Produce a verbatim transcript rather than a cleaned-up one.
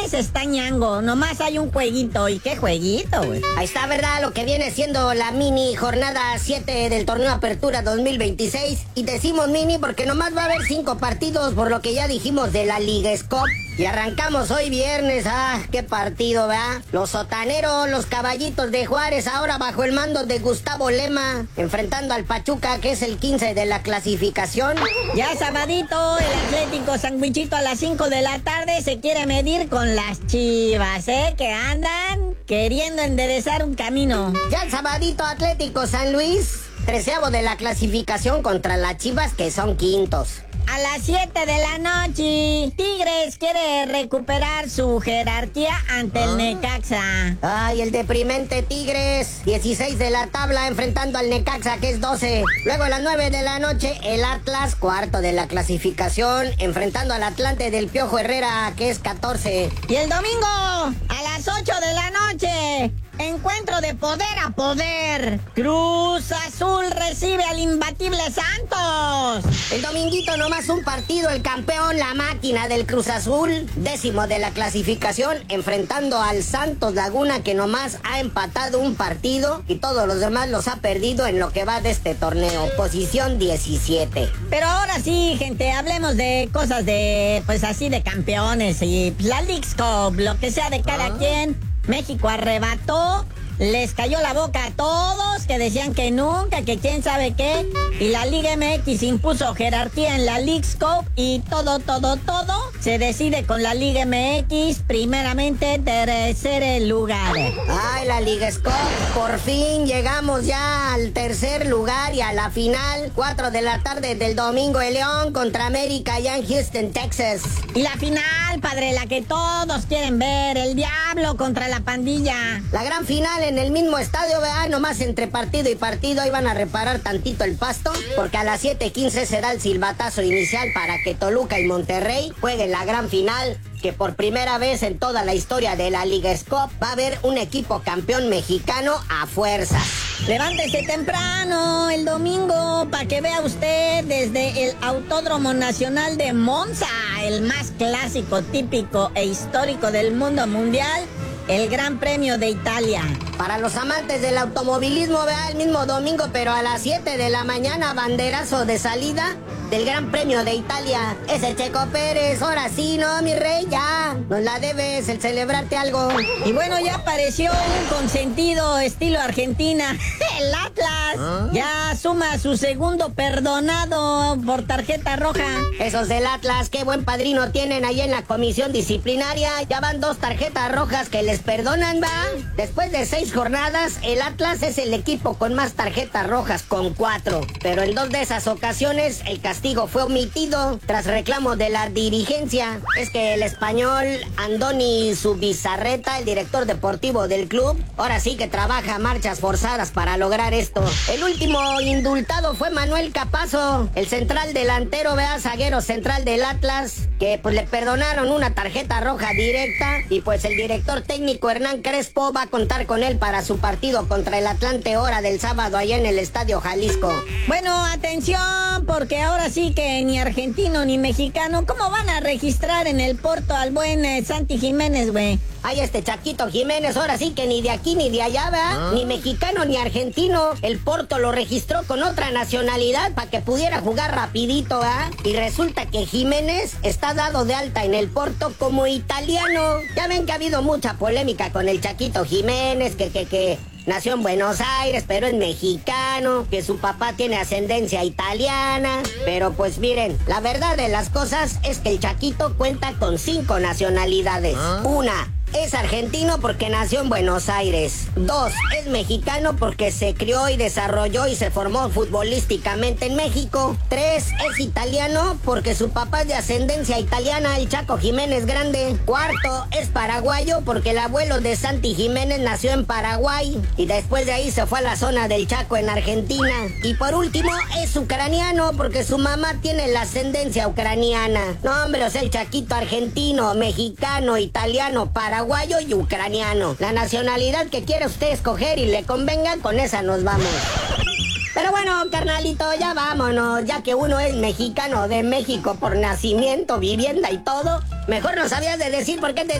viernes está ñango, nomás hay un jueguito. ¿Y qué jueguito, güey? Ahí está, ¿verdad? Lo que viene siendo la mini jornada siete del torneo Apertura dos mil veintiséis. Y decimos mini porque nomás va a haber cinco partidos, por lo que ya dijimos de la Liga Scope. Y arrancamos hoy viernes. ¡Ah, qué partido, ¿verdad? Los sotaneros, los caballitos de Juárez, ahora bajo el mando de Gustavo Lema, enfrentando al Pachuca, que es el quince de la clasificación. Ya sabadito, el Atlético Sandwichito a las cinco de la tarde se quiere medir con las Chivas, ¿eh? Que andan queriendo enderezar un camino. Ya el sabadito, Atlético San Luis, treceavo de la clasificación contra las Chivas, que son quintos. A las siete de la noche, Tigres quiere recuperar su jerarquía ante el Necaxa. Ay, el deprimente Tigres, dieciséis de la tabla, enfrentando al Necaxa, que es doce. Luego a las nueve de la noche, el Atlas, cuarto de la clasificación, enfrentando al Atlante del Piojo Herrera, que es catorce. Y el domingo, a las ocho de la noche, encuentro de poder a poder. Cruz Azul recibe al imbatible Santos. El dominguito nomás un partido, el campeón, la máquina del Cruz Azul, décimo de la clasificación, enfrentando al Santos Laguna, que nomás ha empatado un partido y todos los demás los ha perdido en lo que va de este torneo, posición diecisiete. Pero ahora sí, gente, hablemos de cosas de, pues así, de campeones y la Leagues Cup, lo que sea de cada quien. México arrebató, les cayó la boca a todos, que decían que nunca, que quién sabe qué. Y la Liga M X impuso jerarquía en la Leagues Cup y todo, todo, todo se decide con la Liga M X, primeramente tercer lugar. Ay, la Liga Cup, por fin llegamos ya al tercer lugar y a la final, cuatro de la tarde del domingo, el León contra América allá en Houston, Texas. Y la final, padre, la que todos quieren ver, el Diablo contra la Pandilla. La gran final en el mismo estadio, ¿verdad? Nomás entre partido y partido iban a reparar tantito el pasto, porque a las siete quince se da el silbatazo inicial para que Toluca y Monterrey jueguen la gran final, que por primera vez en toda la historia de la Liga Scope va a haber un equipo campeón mexicano a fuerzas. Levántese temprano el domingo para que vea usted desde el Autódromo Nacional de Monza, el más clásico, típico e histórico del mundo mundial, el Gran Premio de Italia. Para los amantes del automovilismo, vea el mismo domingo, pero a las siete de la mañana, banderazo de salida del Gran Premio de Italia. Ese Checo Pérez, ahora sí, ¿no, mi rey? Ya, nos la debes el celebrarte algo. Y bueno, ya apareció un consentido estilo Argentina, el Atlas. ¿Ah? Ya suma su segundo perdonado por tarjeta roja. Esos del Atlas, qué buen padrino tienen ahí en la comisión disciplinaria. Ya van dos tarjetas rojas que les perdonan, va. Después de seis jornadas, el Atlas es el equipo con más tarjetas rojas, con cuatro. Pero en dos de esas ocasiones, el castigo fue omitido tras reclamo de la dirigencia. Es que el español Andoni Zubizarreta, el director deportivo del club, ahora sí que trabaja a marchas forzadas para lograr esto. El último indultado fue Manuel Capazo, el central delantero, vea, zaguero central del Atlas, que pues le perdonaron una tarjeta roja directa y pues el director técnico Hernán Crespo va a contar con él para su partido contra el Atlante hora del sábado allá en el Estadio Jalisco. Bueno, atención, porque ahora sí que ni argentino ni mexicano, ¿cómo van a registrar en el Porto al buen eh, Santi Jiménez, güey? Ay, este Chaquito Jiménez, ahora sí que ni de aquí ni de allá, ¿verdad? ¿Ah? Ni mexicano ni argentino. El Porto lo registró con otra nacionalidad para que pudiera jugar rapidito, ¿verdad? Y resulta que Jiménez está dado de alta en el Porto como italiano. Ya ven que ha habido mucha polémica con el Chaquito Jiménez, que, que, que... nació en Buenos Aires, pero es mexicano, que su papá tiene ascendencia italiana. Pero pues miren, la verdad de las cosas es que el Chaquito cuenta con cinco nacionalidades. ¿Ah? Una, es argentino porque nació en Buenos Aires. Dos, es mexicano porque se crió y desarrolló y se formó futbolísticamente en México. Tres, es italiano porque su papá es de ascendencia italiana, el Chaco Jiménez Grande. Cuarto, es paraguayo porque el abuelo de Santi Jiménez nació en Paraguay y después de ahí se fue a la zona del Chaco en Argentina. Y por último, es ucraniano porque su mamá tiene la ascendencia ucraniana. No, hombre, o sea, el Chaquito argentino, mexicano, italiano, paraguayo y ucraniano. La nacionalidad que quiera usted escoger y le convenga, con esa nos vamos. Pero bueno, carnalito, ya vámonos. Ya que uno es mexicano de México por nacimiento, vivienda y todo, mejor no sabías de decir por qué te